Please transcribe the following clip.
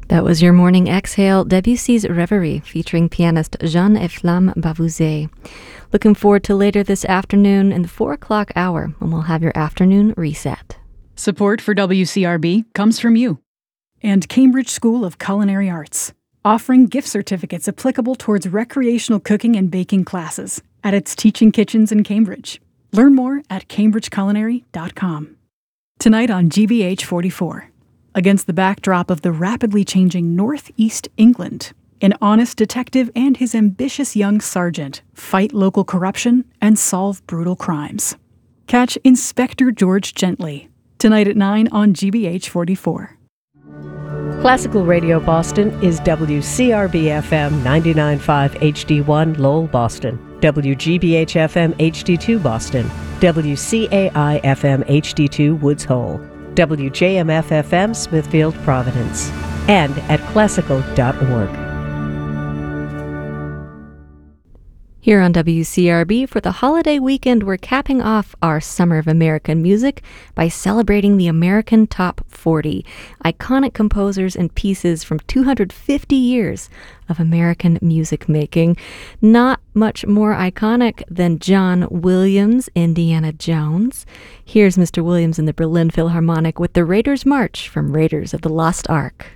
That was your morning exhale, Debussy's Reverie, featuring pianist Jean-Efflam Bavouzet. Looking forward to later this afternoon in the 4 o'clock hour, when we'll have your afternoon reset. Support for WCRB comes from you and Cambridge School of Culinary Arts, offering gift certificates applicable towards recreational cooking and baking classes at its teaching kitchens in Cambridge. Learn more at cambridgeculinary.com. Tonight on GBH 44. Against the backdrop of the rapidly changing Northeast England, an honest detective and his ambitious young sergeant fight local corruption and solve brutal crimes. Catch Inspector George Gently, tonight at 9 on GBH 44. Classical Radio Boston is WCRB-FM 99.5 HD1 Lowell, Boston, WGBH-FM HD2 Boston, WCAI-FM HD2 Woods Hole, WJMF-FM Smithfield, Providence, and at classical.org. Here on WCRB, for the holiday weekend, we're capping off our Summer of American Music by celebrating the American Top 40, iconic composers and pieces from 250 years of American music making. Not much more iconic than John Williams' Indiana Jones. Here's Mr. Williams in the Berlin Philharmonic with the Raiders' March from Raiders of the Lost Ark.